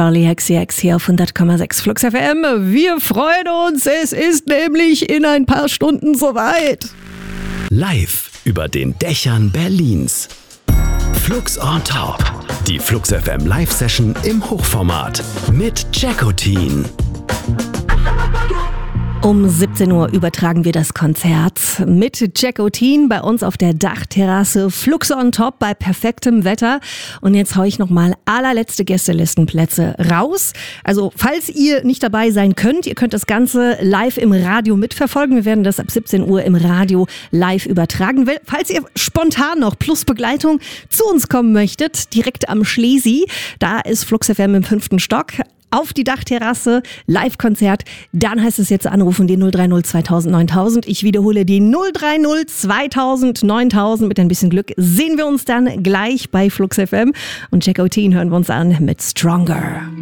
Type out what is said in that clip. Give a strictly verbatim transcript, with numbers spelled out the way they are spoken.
Charlie X C X hier auf hundert Komma sechs Flux F M. Wir freuen uns, es ist nämlich in ein paar Stunden soweit. Live über den Dächern Berlins. Flux on Top. Die Flux F M Live-Session im Hochformat mit Jackotin. Um siebzehn Uhr übertragen wir das Konzert mit Jackotin bei uns auf der Dachterrasse Flux on Top bei perfektem Wetter. Und jetzt haue ich nochmal allerletzte Gästelistenplätze raus. Also falls ihr nicht dabei sein könnt, ihr könnt das Ganze live im Radio mitverfolgen. Wir werden das ab siebzehn Uhr im Radio live übertragen. Falls ihr spontan noch plus Begleitung zu uns kommen möchtet, direkt am Schlesi, da ist Flux F M im fünften Stock. Auf die Dachterrasse, Live-Konzert, dann heißt es jetzt anrufen, die null drei null zweitausend neuntausend. Ich wiederhole die null drei null zweitausend neuntausend. Mit ein bisschen Glück sehen wir uns dann gleich bei Flux F M. Und Jackotin hören wir uns an mit Stronger.